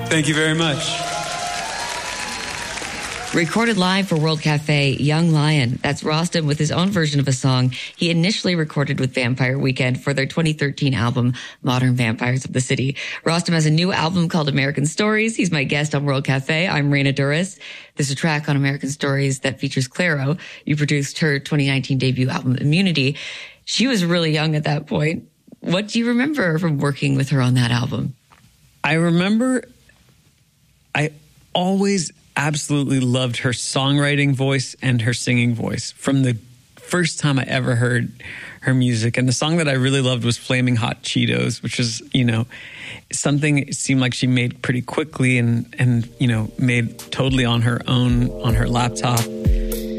Thank you very much. Recorded live for World Cafe, Young Lion. That's Rostam with his own version of a song he initially recorded with Vampire Weekend for their 2013 album, Modern Vampires of the City. Rostam has a new album called American Stories. He's my guest on World Cafe. I'm Raina Douris. There's a track on American Stories that features Clairo. You produced her 2019 debut album, Immunity. She was really young at that point. What do you remember from working with her on that album? I remember I always absolutely loved her songwriting voice and her singing voice from the first time I ever heard her music. And the song that I really loved was Flaming Hot Cheetos, which was, something it seemed like she made pretty quickly and made totally on her own, on her laptop.